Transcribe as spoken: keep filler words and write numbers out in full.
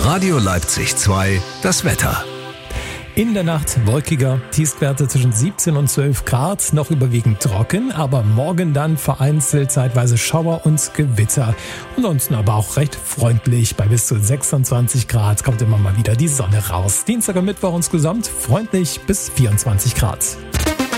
Radio Leipzig zwei, das Wetter. In der Nacht wolkiger, Tiefstwerte zwischen siebzehn und zwölf Grad, noch überwiegend trocken, aber morgen dann vereinzelt zeitweise Schauer und Gewitter. Ansonsten aber auch recht freundlich, bei bis zu sechsundzwanzig Grad kommt immer mal wieder die Sonne raus. Dienstag und Mittwoch insgesamt freundlich bis vierundzwanzig Grad.